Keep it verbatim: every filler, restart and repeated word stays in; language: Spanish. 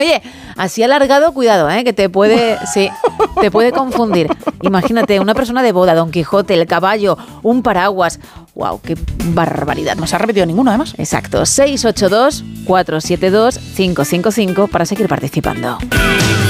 Oye, así alargado, cuidado, ¿eh? Que te puede, sí, te puede confundir. Imagínate, una persona de boda, Don Quijote, el caballo, un paraguas. ¡Wow! ¡Qué barbaridad! No se ha repetido ninguno, además. Exacto. seis ocho dos, cuatro siete dos, cinco cinco cinco para seguir participando.